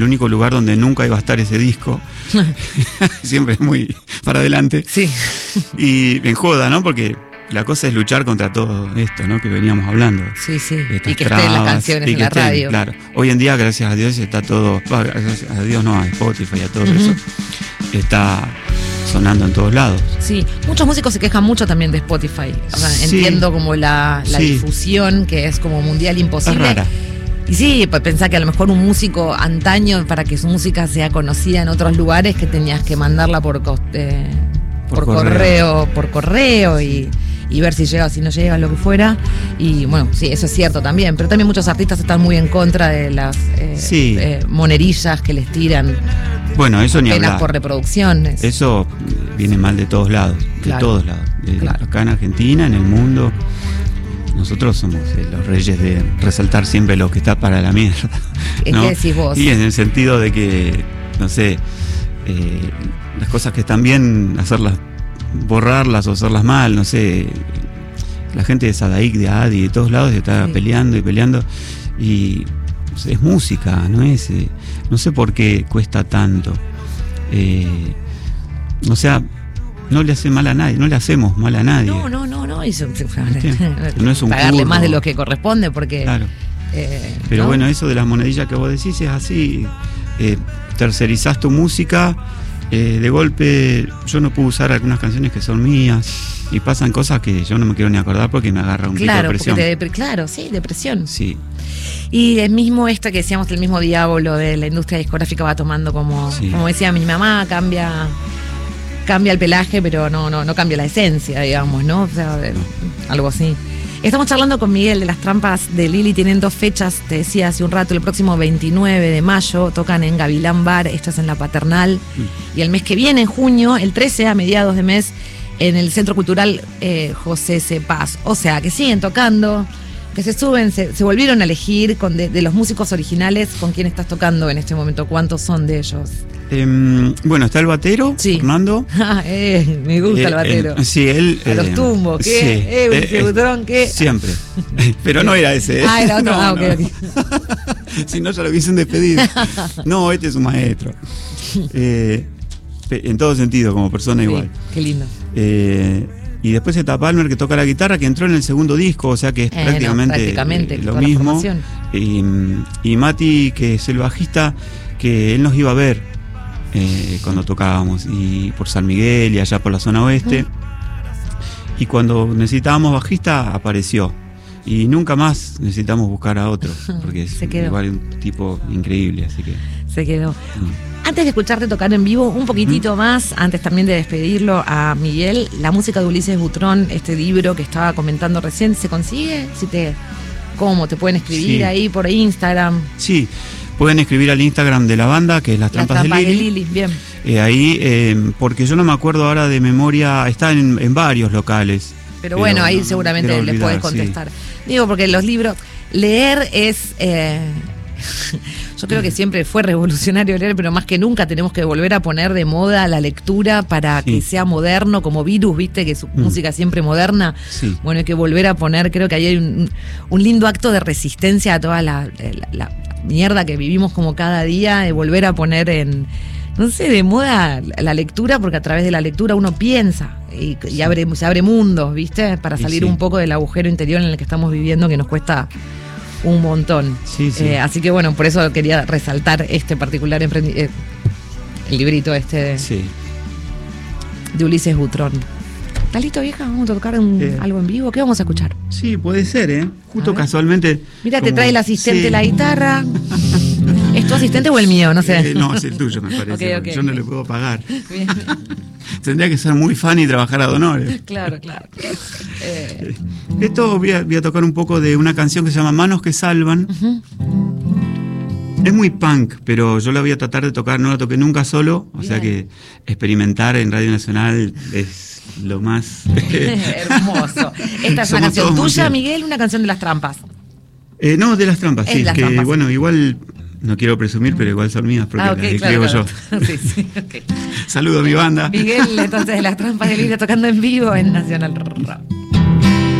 el único lugar donde nunca iba a estar ese disco. Siempre es muy para adelante. Sí. Y en joda, ¿no? Porque la cosa es luchar contra todo esto, ¿no? Que veníamos hablando. Sí, sí. Estas Y que estén las canciones en la radio. Claro. Hoy en día, gracias a Dios, está todo... Gracias a Dios, no, a Spotify, a todo eso. Está sonando en todos lados. Sí, muchos músicos se quejan mucho también de Spotify. O sea, Sí. entiendo como la Sí. difusión, que es como mundial imposible. Es rara. Y sí, pues pensá que a lo mejor un músico antaño, para que su música sea conocida en otros lugares, que tenías que mandarla por correo y ver si llega, si no llega, lo que fuera. Y bueno, sí, eso es cierto también. Pero también muchos artistas están muy en contra de las monerillas que les tiran. Bueno, eso ni apenas hablar. por reproducciones. Eso viene mal de todos lados. Claro. De todos lados. Claro. Acá en Argentina, en el mundo, nosotros somos los reyes de resaltar siempre lo que está para la mierda, ¿no? ¿Qué decís vos? Y en el sentido de que, no sé, las cosas que están bien, borrarlas o hacerlas mal, no sé. La gente de Sadaik, de Adi, de todos lados está peleando y peleando. Y es música, no es... no sé por qué cuesta tanto. O sea, no le hace mal a nadie, no le hacemos mal a nadie. No. No es un pagarle curro. más de lo que corresponde, porque... Claro. Pero ¿no? bueno, eso de las monedillas que vos decís es así. Tercerizás tu música. De golpe yo no puedo usar algunas canciones que son mías. Y pasan cosas que yo no me quiero ni acordar porque me agarra un pico de presión. Claro, sí, depresión. Sí. Y el mismo que decíamos, el mismo diablo de la industria discográfica va tomando como decía mi mamá, cambia el pelaje, pero no cambia la esencia, digamos, ¿no? O sea, algo así. Estamos charlando con Miguel de Las Trampas de Lili. Tienen 2 fechas, te decía hace un rato. El próximo 29 de mayo tocan en Gavilán Bar, esto es en La Paternal. Y el mes que viene, en junio, el 13 a mediados de mes, en el Centro Cultural José C. Paz. O sea, que siguen tocando, que se suben, se volvieron a elegir de los músicos originales. ¿Con quién estás tocando en este momento? ¿Cuántos son de ellos? Bueno, está el batero, Fernando. Me gusta el batero. Sí, él... a los tumbos, ¿qué? Sí, Butrón, ¿qué? Siempre. Pero no era ese. Era otro. No, Okay. Si no, ya lo hubiesen despedido. No, este es un maestro. En todo sentido, como persona igual. Qué lindo. Y después está Palmer, que toca la guitarra, que entró en el segundo disco, o sea que es prácticamente lo mismo. Y Mati, que es el bajista, que él nos iba a ver cuando tocábamos, y por San Miguel y allá por la zona oeste. Y cuando necesitábamos bajista, apareció. Y nunca más necesitamos buscar a otro, porque es igual un tipo increíble, así que... Se quedó. Antes de escucharte tocar en vivo, un poquitito más, antes también de despedirlo a Miguel, la música de Ulises Butrón, este libro que estaba comentando recién, ¿se consigue? ¿Cómo? ¿Te pueden escribir ahí por Instagram? Sí, pueden escribir al Instagram de la banda, que es Las Trampas de Lili. Bien. Ahí, porque yo no me acuerdo ahora de memoria, está en varios locales. Pero bueno, ahí seguramente les puedes contestar. Digo, porque los libros, leer es... yo creo que siempre fue revolucionario leer, pero más que nunca tenemos que volver a poner de moda la lectura para que sea moderno, como Virus, viste, que su música siempre moderna. Sí. Bueno, hay que volver a poner, creo que ahí hay un lindo acto de resistencia a toda la mierda que vivimos como cada día, de volver a poner de moda la lectura, porque a través de la lectura uno piensa y se abre mundos, viste, para salir un poco del agujero interior en el que estamos viviendo, que nos cuesta un montón. Sí. Así que bueno, por eso quería resaltar este particular el librito de Ulises Butrón. ¿Estás listo, vieja? ¿Vamos a tocar algo en vivo? ¿Qué vamos a escuchar? Sí, puede ser, Justo casualmente... Mira, te trae el asistente la guitarra. ¿Es tu asistente o el mío? No sé. No, es el tuyo, me parece. Okay. Yo no le puedo pagar. Bien. Tendría que ser muy fan y trabajar a donores. Claro. Esto voy a tocar un poco de una canción que se llama Manos que Salvan. Es muy punk, pero yo la voy a tratar de tocar, no la toqué nunca solo. O sea que experimentar en Radio Nacional es lo más... Hermoso. ¿Esta es una canción tuya, Miguel, una canción de Las Trampas? No, de Las Trampas, sí. Las Trampas. Bueno, igual... No quiero presumir, pero igual son mías porque las escribo yo. Sí, okay. Saludo a mi banda. Miguel, entonces, de Las Trampas de Lili tocando en vivo en Nacional Rock.